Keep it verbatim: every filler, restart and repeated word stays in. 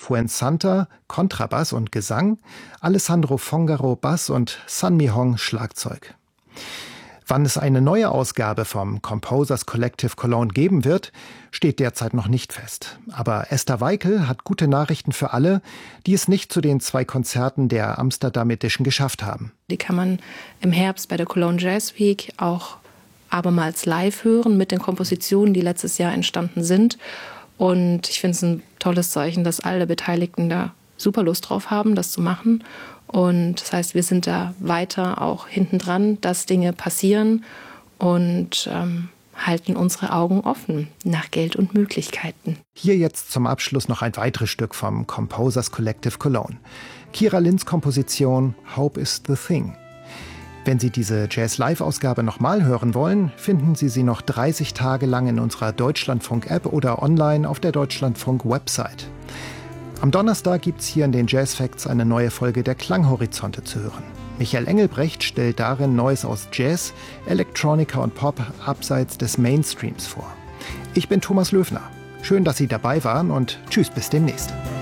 Fuensanta Kontrabass und Gesang, Alessandro Fongaro Bass und Sun Mi-hong Schlagzeug. Wann es eine neue Ausgabe vom Composers Collective Cologne geben wird, steht derzeit noch nicht fest. Aber Esther Weikel hat gute Nachrichten für alle, die es nicht zu den zwei Konzerten der Amsterdam Edition geschafft haben. Die kann man im Herbst bei der Cologne Jazz Week auch abermals live hören mit den Kompositionen, die letztes Jahr entstanden sind. Und ich finde es ein tolles Zeichen, dass alle Beteiligten da super Lust drauf haben, das zu machen. Und das heißt, wir sind da weiter auch hinten dran, dass Dinge passieren und ähm, halten unsere Augen offen nach Geld und Möglichkeiten. Hier jetzt zum Abschluss noch ein weiteres Stück vom Composers Collective Cologne. Kira Linds Komposition Hope is the Thing. Wenn Sie diese Jazz-Live-Ausgabe nochmal hören wollen, finden Sie sie noch dreißig Tage lang in unserer Deutschlandfunk-App oder online auf der Deutschlandfunk-Website. Am Donnerstag gibt's hier in den Jazz Facts eine neue Folge der Klanghorizonte zu hören. Michael Engelbrecht stellt darin Neues aus Jazz, Electronica und Pop abseits des Mainstreams vor. Ich bin Thomas Löfner. Schön, dass Sie dabei waren und tschüss, bis demnächst.